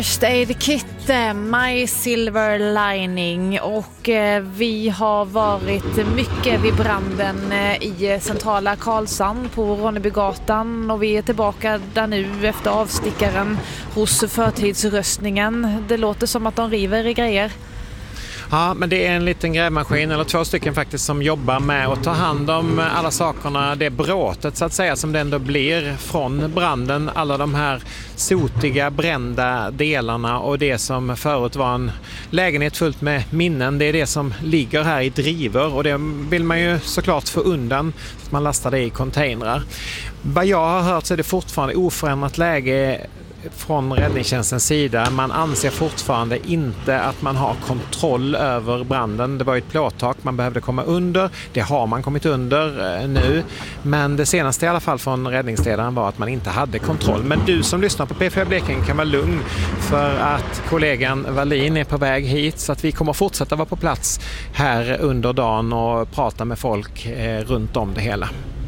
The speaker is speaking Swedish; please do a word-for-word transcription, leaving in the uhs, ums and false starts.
First Aid Kit, My Silver Lining, och eh, vi har varit mycket vid branden eh, i centrala Karlshamn på Ronnebygatan, och vi är tillbaka där nu efter avstickaren hos förtidsröstningen. Det låter som att de river i grejer. Ja, men det är en liten grävmaskin, eller två stycken faktiskt, som jobbar med att ta hand om alla sakerna, det bråtet så att säga som det ändå blir från branden, alla de här sotiga, brända delarna och det som förut var en lägenhet fullt med minnen, det är det som ligger här i driver, och det vill man ju såklart få undan så att man lastar det i containrar. Vad jag har hört så är det fortfarande oförändrat läge från räddningstjänstens sida. Man anser fortfarande inte att man har kontroll över branden. Det var ju ett plåttak man behövde komma under. Det har man kommit under nu. Men det senaste i alla fall från räddningsledaren var att man inte hade kontroll. Men du som lyssnar på P fyra Blekinge kan vara lugn, för att kollegan Wallin är på väg hit, så att vi kommer fortsätta vara på plats här under dagen och prata med folk eh, runt om det hela.